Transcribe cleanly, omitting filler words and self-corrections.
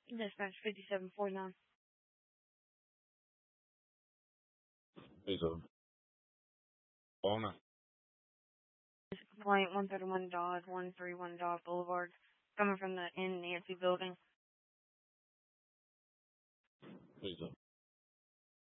Dispatch 5749. Hey, so, Bona. Complaint 131 Dodge, 131 Dodge Boulevard. Coming from the N. Nancy building. Hey, so.